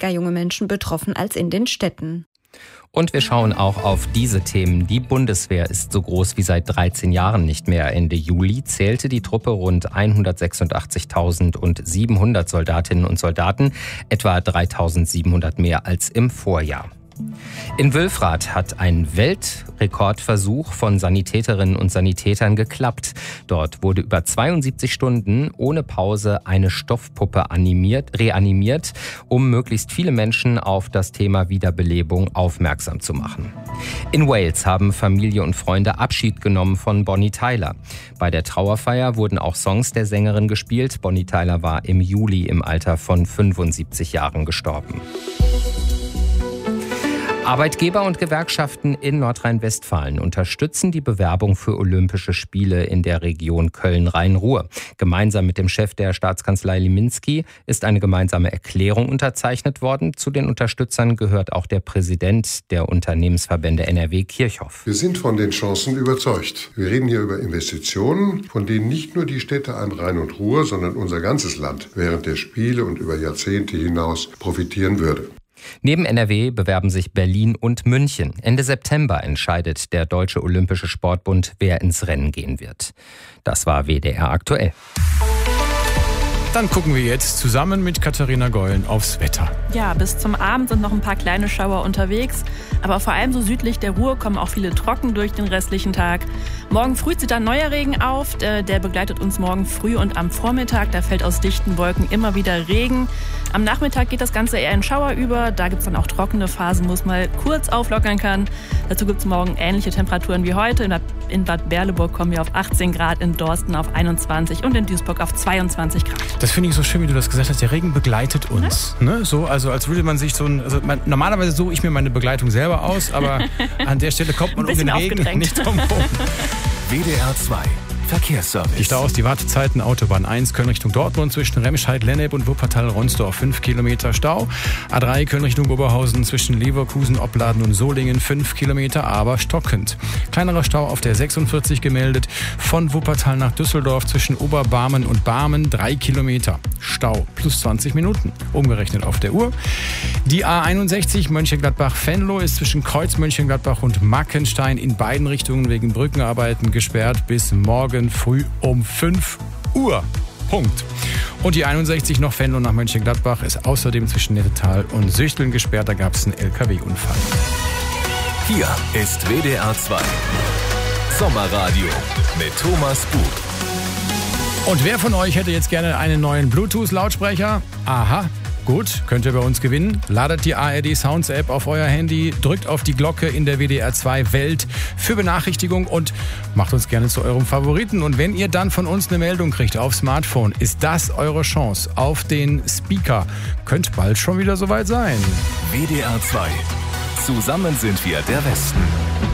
weniger junge Menschen betroffen als in den Städten. Und wir schauen auch auf diese Themen. Die Bundeswehr ist so groß wie seit 13 Jahren nicht mehr. Ende Juli zählte die Truppe rund 186.700 Soldatinnen und Soldaten, etwa 3.700 mehr als im Vorjahr. In Wülfrath hat ein Weltrekordversuch von Sanitäterinnen und Sanitätern geklappt. Dort wurde über 72 Stunden ohne Pause eine Stoffpuppe reanimiert, um möglichst viele Menschen auf das Thema Wiederbelebung aufmerksam zu machen. In Wales haben Familie und Freunde Abschied genommen von Bonnie Tyler. Bei der Trauerfeier wurden auch Songs der Sängerin gespielt. Bonnie Tyler war im Juli im Alter von 75 Jahren gestorben. Arbeitgeber und Gewerkschaften in Nordrhein-Westfalen unterstützen die Bewerbung für Olympische Spiele in der Region Köln-Rhein-Ruhr. Gemeinsam mit dem Chef der Staatskanzlei Liminski ist eine gemeinsame Erklärung unterzeichnet worden. Zu den Unterstützern gehört auch der Präsident der Unternehmensverbände NRW, Kirchhoff. Wir sind von den Chancen überzeugt. Wir reden hier über Investitionen, von denen nicht nur die Städte an Rhein und Ruhr, sondern unser ganzes Land während der Spiele und über Jahrzehnte hinaus profitieren würde. Neben NRW bewerben sich Berlin und München. Ende September entscheidet der Deutsche Olympische Sportbund, wer ins Rennen gehen wird. Das war WDR aktuell. Dann gucken wir jetzt zusammen mit Katharina Geulen aufs Wetter. Ja, bis zum Abend sind noch ein paar kleine Schauer unterwegs. Aber vor allem so südlich der Ruhr kommen auch viele trocken durch den restlichen Tag. Morgen früh zieht dann neuer Regen auf. Der begleitet uns morgen früh und am Vormittag. Da fällt aus dichten Wolken immer wieder Regen. Am Nachmittag geht das Ganze eher in Schauer über. Da gibt es dann auch trockene Phasen, wo es mal kurz auflockern kann. Dazu gibt es morgen ähnliche Temperaturen wie heute. In Bad Berleburg kommen wir auf 18 Grad, in Dorsten auf 21 und in Duisburg auf 22 Grad. Das finde ich so schön, wie du das gesagt hast. Der Regen begleitet uns. Ne? So, also als würde man sich normalerweise suche ich mir meine Begleitung selber aus, aber an der Stelle kommt man um den Regen nicht drum herum. WDR 2 Verkehrsservice. Die Staus, die Wartezeiten, Autobahn 1 Köln Richtung Dortmund zwischen Remscheid, Lennep und Wuppertal-Ronsdorf 5 Kilometer Stau. A3 Köln Richtung Oberhausen zwischen Leverkusen, Opladen und Solingen 5 Kilometer, aber stockend. Kleinerer Stau auf der 46 gemeldet. Von Wuppertal nach Düsseldorf zwischen Oberbarmen und Barmen 3 Kilometer. Stau plus 20 Minuten. Umgerechnet auf der Uhr. Die A61 Mönchengladbach-Venlo ist zwischen Kreuz Mönchengladbach und Mackenstein in beiden Richtungen wegen Brückenarbeiten gesperrt bis morgen früh um 5 Uhr. Punkt. Und die 61 noch Venlo nach Mönchengladbach ist außerdem zwischen Nettetal und Süchteln gesperrt. Da gab es einen LKW-Unfall. Hier ist WDR 2 Sommerradio mit Thomas Buch. Und wer von euch hätte jetzt gerne einen neuen Bluetooth-Lautsprecher? Aha. Gut, könnt ihr bei uns gewinnen. Ladet die ARD Sounds App auf euer Handy, drückt auf die Glocke in der WDR 2 Welt für Benachrichtigung und macht uns gerne zu eurem Favoriten. Und wenn ihr dann von uns eine Meldung kriegt auf Smartphone, ist das eure Chance auf den Speaker. Könnte bald schon wieder soweit sein. WDR 2. Zusammen sind wir der Westen.